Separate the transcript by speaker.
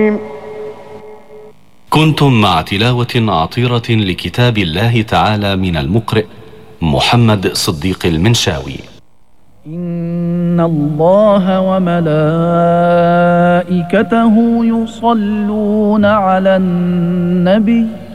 Speaker 1: كنتم مع تلاوة عطيرة لكتاب الله تعالى من المقرئ محمد صديق المنشاوي.
Speaker 2: إن الله وملائكته يصلون على النبي